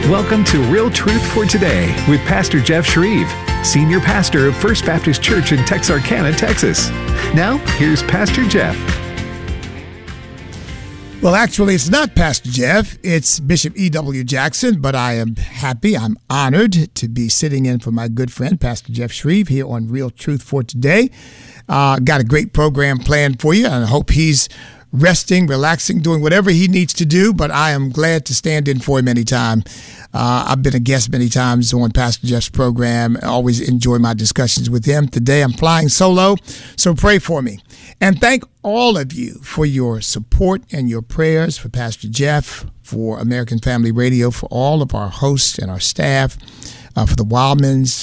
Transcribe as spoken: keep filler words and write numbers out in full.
Welcome to Real Truth for Today with Pastor Jeff Shreve, Senior Pastor of First Baptist Church in Texarkana, Texas. Now, here's Pastor Jeff. Well, actually, it's not Pastor Jeff. It's Bishop E W. Jackson, but I am happy, I'm honored to be sitting in for my good friend, Pastor Jeff Shreve, here on Real Truth for Today. Uh, got a great program planned for you, and I hope he's resting, relaxing, doing whatever he needs to do, but I am glad to stand in for him anytime. Uh, I've been a guest many times on Pastor Jeff's program. I always enjoy my discussions with him. Today I'm flying solo, so pray for me. And thank all of you for your support and your prayers for Pastor Jeff, for American Family Radio, for all of our hosts and our staff, uh, for the Wildmans,